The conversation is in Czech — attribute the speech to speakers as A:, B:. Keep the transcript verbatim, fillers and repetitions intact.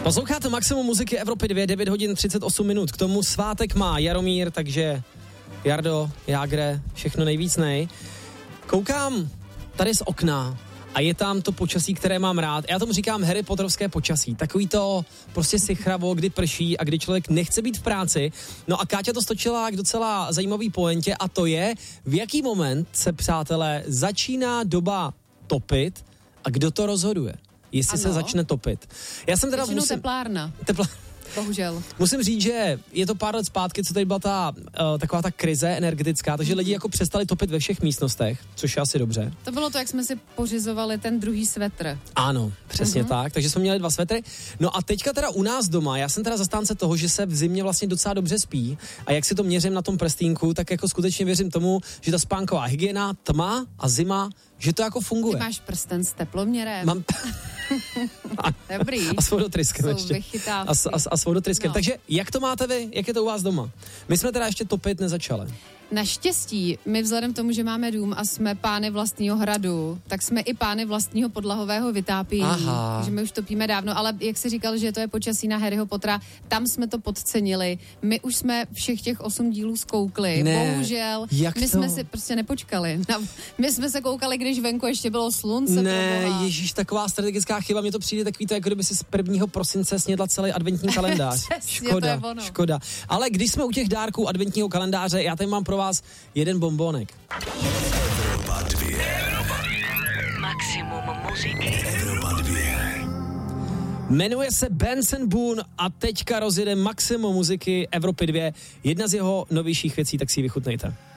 A: Posloucháte Maximum muziky Evropy dva, devět hodin třicet osm minut. K tomu svátek má Jaromír, takže Jardo, Jágre, všechno nejvíc nej. Koukám tady z okna a je tam to počasí, které mám rád. Já tomu říkám Harry Potterovské počasí. Takový to prostě sichravo, kdy prší a kdy člověk nechce být v práci. No a Káťa to stočila k docela zajímavý pointě a to je, v jaký moment se, přátelé, začíná doba topit a kdo to rozhoduje. Jestli ano. se začne topit. Já jsem teda
B: Většinou
A: musím...
B: teplárna.
A: Tepla...
B: Bohužel.
A: Musím říct, že je to pár let zpátky, co tady byla ta uh, taková ta krize energetická, takže mm. lidi jako přestali topit ve všech místnostech, což je asi dobře.
B: To bylo to, jak jsme si pořizovali ten druhý svetr.
A: Ano, přesně mm-hmm. tak, takže jsme měli dva svetry. No a teďka teda u nás doma, já jsem teda zastánce toho, že se v zimě vlastně docela dobře spí a jak si to měřím na tom prstínku, tak jako skutečně věřím tomu, že ta spánková hygiena, tma a zima, že to jako funguje.
B: Ty máš prsten s teploměrem.
A: Mám...
B: Dobrý.
A: A s vodotryskem ještě. A, a, a s vodotryskem. No. Takže jak to máte vy? Jak je to u vás doma? My jsme teda ještě topit nezačali.
B: Naštěstí, my vzhledem k tomu, že máme dům a jsme pány vlastního hradu, tak jsme i pány vlastního podlahového vytápění.
A: Aha.
B: Takže my už topíme dávno, ale jak jsi říkal, že to je počasí na Harryho Pottera, tam jsme to podcenili. My už jsme všech těch osm dílů zkoukli.
A: Ne.
B: Bohužel,
A: jak
B: my
A: to?
B: jsme si prostě nepočkali. My jsme se koukali, když venku ještě bylo slunce.
A: Ne, ježíš, taková strategická chyba, mně to přijde takový to, jako kdyby si z prvního prosince snědla celý adventní kalendář. Škoda, škoda. Ale když jsme u těch dárků adventního kalendáře, já tady mám pro vás jeden bombonek.
C: Evropa dva. Maximum muziky. Evropa dva.
A: Jmenuje se Benson Boone a teďka rozjede Maximum muziky Evropy dva. Jedna z jeho novějších věcí, tak si ji vychutnejte.